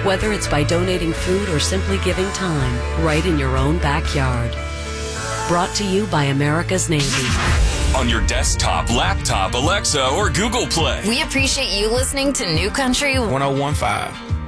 Whether it's by donating food or simply giving time, right in your own backyard. Brought to you by America's Navy. On your desktop, laptop, Alexa, or Google Play. We appreciate you listening to New Country 1015.